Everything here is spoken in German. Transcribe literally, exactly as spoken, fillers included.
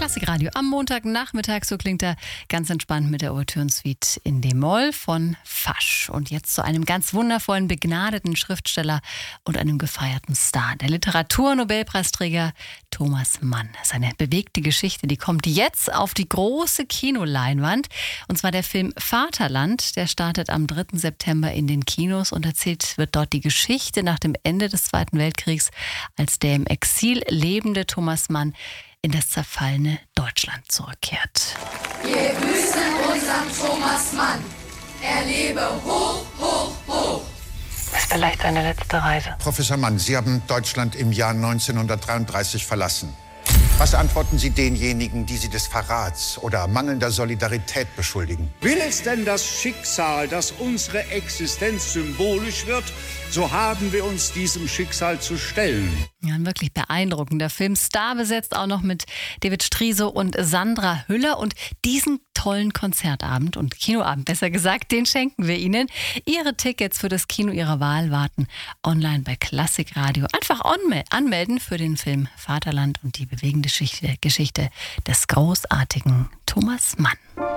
Klassikradio am Montagnachmittag, so klingt er ganz entspannt mit der Ouvertürensuite in D-Moll von Fasch. Und jetzt zu einem ganz wundervollen, begnadeten Schriftsteller und einem gefeierten Star, der Literaturnobelpreisträger Thomas Mann. Seine bewegte Geschichte, die kommt jetzt auf die große Kinoleinwand. Und zwar der Film Vaterland, der startet am dritten September in den Kinos und erzählt wird dort die Geschichte nach dem Ende des Zweiten Weltkriegs, als der im Exil lebende Thomas Mann in das zerfallene Deutschland zurückkehrt. Wir grüßen unseren Thomas Mann. Er lebe hoch, hoch, hoch. Das ist vielleicht seine letzte Reise. Professor Mann, Sie haben Deutschland im Jahr neunzehnhundertdreiunddreißig verlassen. Was antworten Sie denjenigen, die Sie des Verrats oder mangelnder Solidarität beschuldigen? Will es denn das Schicksal, dass unsere Existenz symbolisch wird, so haben wir uns diesem Schicksal zu stellen. Ja, ein wirklich beeindruckender Film. Star besetzt auch noch mit David Striso und Sandra Hüller. Und diesen tollen Konzertabend und Kinoabend, besser gesagt, den schenken wir Ihnen. Ihre Tickets für das Kino Ihrer Wahl warten online bei Klassikradio. Einfach anmelden für den Film Vaterland und die bewegende Geschichte des großartigen Thomas Mann.